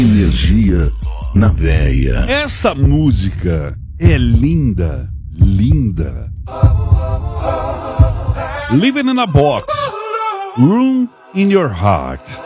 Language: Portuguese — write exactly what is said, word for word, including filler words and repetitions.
Energia na veia. Essa música é linda, linda. Living in a Box, Room in Your Heart.